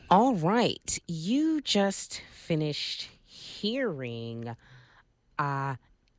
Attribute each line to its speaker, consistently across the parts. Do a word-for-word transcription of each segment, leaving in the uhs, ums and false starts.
Speaker 1: All right. You just finished hearing uh,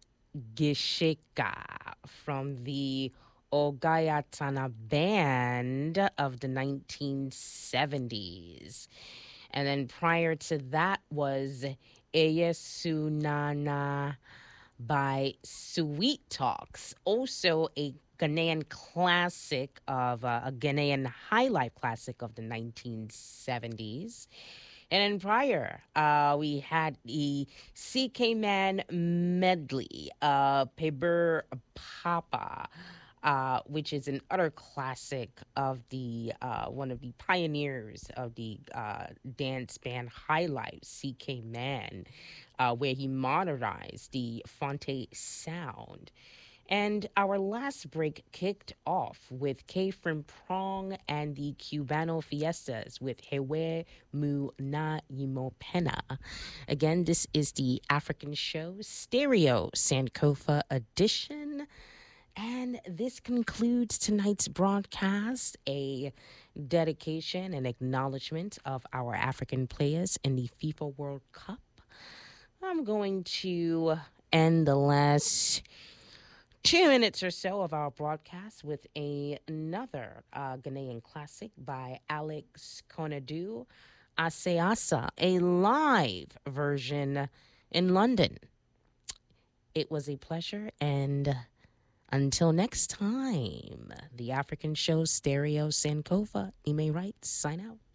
Speaker 1: Gishika from the Ogayatana Band of the nineteen seventies. And then prior to that was Eyesunana by Sweet Talks, also a Ghanaian classic of uh, a Ghanaian high life classic of the nineteen seventies. And then prior, uh, we had the C K Man medley, uh, Peber Papa, uh, which is an utter classic of the uh, one of the pioneers of the uh, dance band High Life, C K Man, uh, where he modernized the Fonte sound. And our last break kicked off with K from Prong and the Cubano Fiestas with Hewe Mu Na Yimo Pena. Again, this is the African Show Stereo Sankofa edition. And this concludes tonight's broadcast, a dedication and acknowledgement of our African players in the FIFA World Cup. I'm going to end the last two minutes or so of our broadcast with a, another uh, Ghanaian classic by Alex Konadu, Aseasa, a live version in London. It was a pleasure, and until next time, the African Show Stereo Sankofa, Ime Wright, sign out.